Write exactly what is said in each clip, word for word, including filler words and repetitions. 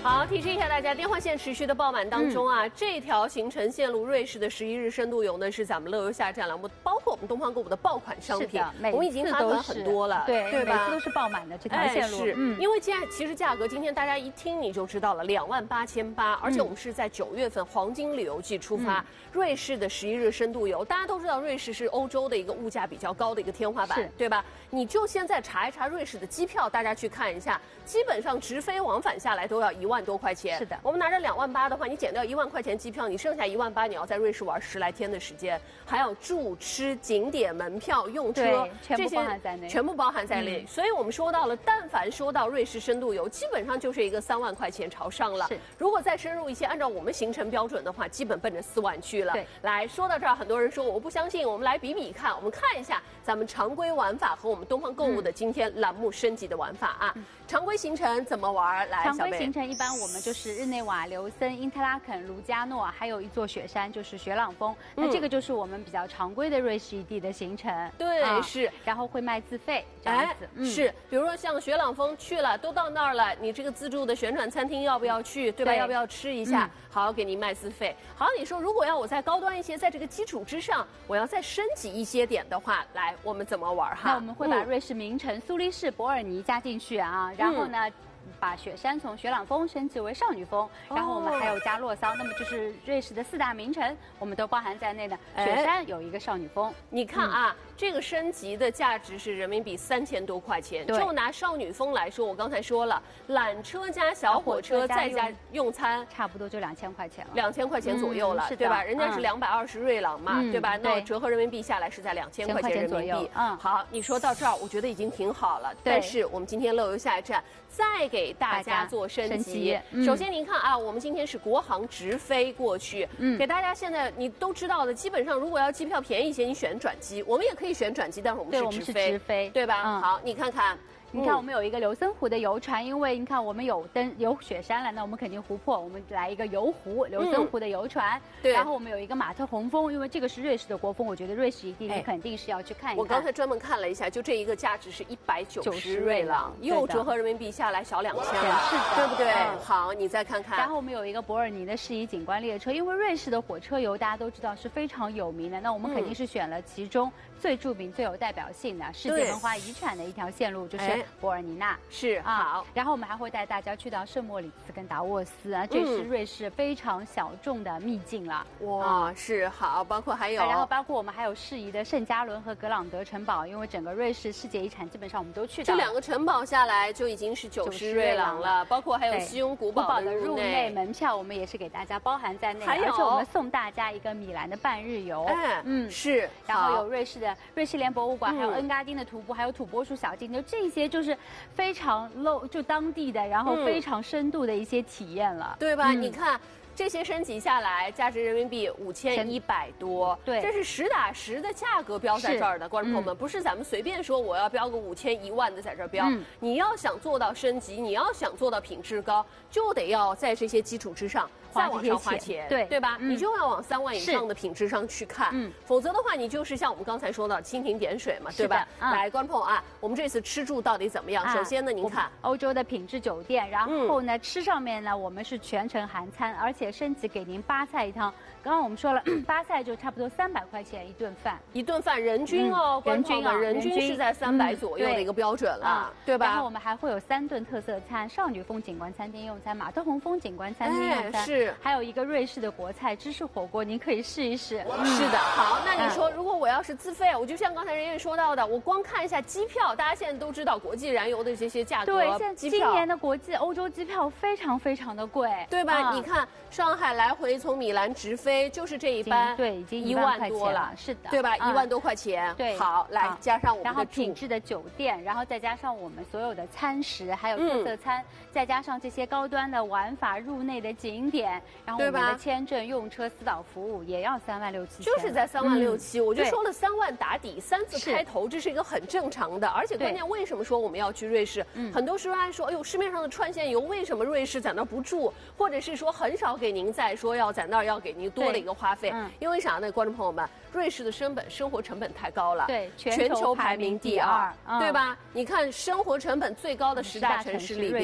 好，提示一下大家，电话线持续的爆满当中啊，嗯、这条行程线路瑞士的十一日深度游呢，是咱们乐游下站栏目，包括我们东方购物的爆款商品，我们已经发团很多了， 对对吧？ 每次都是爆满的这条线路， 哎、是、嗯，因为既然其实价格今天大家一听你就知道了，两万八千八，而且我们是在九月份黄金旅游季出发，嗯、瑞士的十一日深度游，大家都知道瑞士是欧洲的一个物价比较高的一个天花板，对吧？你就现在查一查瑞士的机票，大家去看一下，基本上直飞往返下来都要一万多块钱。是的，我们拿着两万八的话，你减掉一万块钱机票，你剩下一万八，你要在瑞士玩十来天的时间，还有住吃、景点门票、用车， 全部包含在内， 全部包含在内。嗯、所以我们说到了，但凡说到瑞士深度游，基本上就是一个三万块钱朝上了。如果再深入一些，按照我们行程标准的话，基本奔着四万去了。对，来说到这儿，很多人说我不相信，我们来比比看，我们看一下咱们常规玩法和我们东方购物的今天栏目升级的玩法啊。嗯、常规行程怎么玩？来， 常规行程一般我们就是日内瓦、刘森、因特拉肯、卢加诺，还有一座雪山，就是雪朗峰。嗯、那这个就是我们比较常规的瑞士一地的行程。 对，啊、是。 然后会卖自费这样子。 嗯、是，比如说像雪朗峰去了，都到那儿了，你这个自助的旋转餐厅要不要去？对吧？对，要不要吃一下？嗯、好，给您卖自费。好，你说如果要我再高端一些，在这个基础之上，我要再升级一些点的话，来，我们怎么玩哈？ 那我们会把瑞士名城苏黎世、伯尔尼加进去啊，然后呢？嗯把雪山从雪朗峰升级为少女峰，然后我们还有加洛桑，那么就是瑞士的四大名城，我们都包含在内的。雪山有一个少女峰， 你看啊，嗯、这个升级的价值是人民币三千多块钱。就拿少女峰来说，我刚才说了，缆车加小火车再加用餐， 差不多就两千块钱了， 两千块钱左右了，嗯、对吧？人家是两百二十瑞郎嘛，嗯、对吧？那折合人民币下来是在两千块钱人民币。嗯，好，你说到这儿，我觉得已经挺好了。但是我们今天乐游下一站再给大家做升级。嗯、首先您看啊，我们今天是国航直飞过去，嗯，给大家现在你都知道的，基本上如果要机票便宜一些，你选转机，我们也可以选转机，但是我们是直飞， 直飞， 对吧？嗯、好，你看看。 你看，我们有一个琉森湖的游船，因为你看我们有登有雪山了，那我们肯定湖泊，我们来一个游湖琉森湖的游船。嗯、对。然后我们有一个马特洪峰，因为这个是瑞士的国风，我觉得瑞士一地你肯定是要去看一看。 我刚才专门看了一下，就这一个价值是一百九十瑞郎，又折合人民币下来小两千了， 是的， 对不对？嗯、好，你再看看。 然后我们有一个伯尔尼的适宜景观列车，因为瑞士的火车游大家都知道是非常有名的，那我们肯定是选了其中最著名、最有代表性的世界文化遗产的一条线路，就是伯尔尼纳。 是啊，好， 然后我们还会带大家去到圣莫里斯跟达沃斯啊，这是瑞士非常小众的秘境了。 哇，啊、是好，包括还有， 然后包括我们还有适宜的圣加伦和格朗德城堡，因为整个瑞士世界遗产基本上我们都去到。 这两个城堡下来就已经是九十瑞郎了，包括还有西庸古堡的入内门票，我们也是给大家包含在内，而且我们送大家一个米兰的半日游。 哎，嗯，是， 然后有瑞士的瑞士联博物馆，还有恩嘎丁的徒步，还有土拨鼠小径，就这些就是非常 low 就当地的，然后非常深度的一些体验了， 对吧？你看。这些升级下来，价值人民币五千一百多，对，这是实打实的价格标在这儿的，观众朋友们，不是咱们随便说我要标个五千一万的在这儿标，嗯、你要想做到升级，你要想做到品质高，就得要在这些基础之上再往上花钱，对对吧？嗯、你就要往三万以上的品质上去看，嗯、否则的话，你就是像我们刚才说的蜻蜓点水嘛，对吧？嗯、来，观众朋友啊，我们这次吃住到底怎么样？啊、首先呢，您看欧洲的品质酒店，然后呢，嗯、吃上面呢，我们是全程含餐，而且升级给您八菜一汤。刚刚我们说了，八菜就差不多三百块钱一顿饭， 一顿饭人均哦， 人均啊， 人均是在三百左右的一个标准了，对吧？ 然后我们还会有三顿特色餐：少女峰景观餐厅用餐、马特洪峰景观餐厅用餐， 是， 还有一个瑞士的国菜芝士火锅，您可以试一试。 是的，好，那你说如果我要是自费，我就像刚才人员说到的，我光看一下机票，大家现在都知道国际燃油的这些价格， 对，现在今年的国际欧洲机票非常非常的贵， 对吧？你看上海来回从米兰直飞就是这一班， 对，已经一万多了， 是的， 对吧？一万多块钱， 对， 好，来加上我们的然后品质的酒店，然后再加上我们所有的餐食，还有特色餐，再加上这些高端的玩法、入内的景点，然后我们的签证、用车、私导服务也要三万六七， 就是在三万六七，我就说了三万打底，三字开头，这是一个很正常的，而且关键为什么说我们要去瑞士？很多时候还说，哎呦，市面上的串线游为什么瑞士在那儿不住，或者是说很少给您再说要在那儿要给您多了一个花费，因为啥呢？观众朋友们，瑞士的生本生活成本太高了， 对， 全球排名第二，对吧？你看生活成本最高的十大城市里边，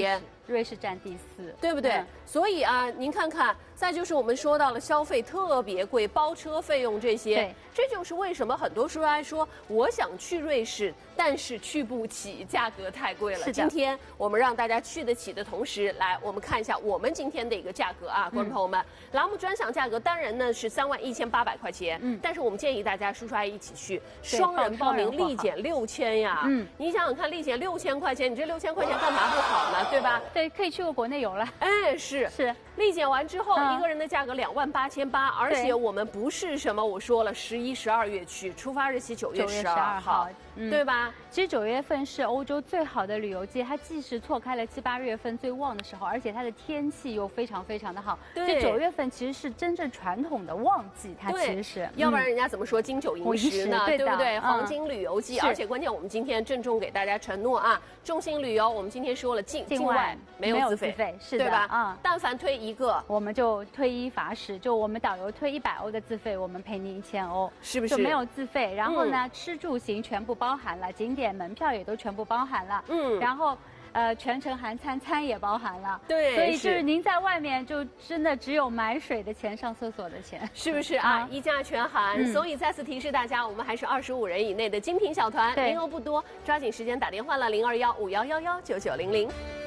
瑞士占第四， 对不对？嗯、所以啊，您看看，再就是我们说到了消费特别贵，包车费用这些， 对， 这就是为什么很多说来说，我想去瑞士，但是去不起，价格太贵了。 是的。 今天我们让大家去得起的同时，来我们看一下我们今天的一个价格啊，观众朋友们，嗯、栏目专享价格单人呢是三万一千八百块钱，嗯，但是我们建议大家叔叔阿姨一起去，双人报名立减六千呀，嗯，你想想看，立减六千块钱，你这六千块钱干嘛不好呢？对吧？ 对，可以去个国内游了。 哎，是是。 立减完之后，嗯、一个人的价格两万八千八，而且我们不是什么我说了十一、十二月去，出发日期九月十二号，嗯、对吧？ 其实九月份是欧洲最好的旅游季，它既是错开了七八月份最旺的时候，而且它的天气又非常非常的好。 对， 所以九月份其实是真正传统的旺季，它其实是。 要不然人家怎么说金九银十呢？ 对不对？黄金旅游季，而且关键我们今天郑重给大家承诺啊，众星旅游我们今天说了境境外没有自费， 是的， 对吧？ 嗯， 但凡推一个， 我们就退一罚十，就我们导游退一百欧的自费，我们赔你一千欧， 是不是？ 就没有自费，然后呢，嗯、吃住行全部包含了，景点门票也都全部包含了，嗯，然后。呃，全程含餐，餐也包含了， 对， 所以就是您在外面就真的只有买水的钱、上厕所的钱， 是不是啊？啊一价全含，嗯、所以再次提示大家，我们还是二十五人以内的精品小团，名额不多，抓紧时间打电话了，零二幺五幺幺幺九九零零。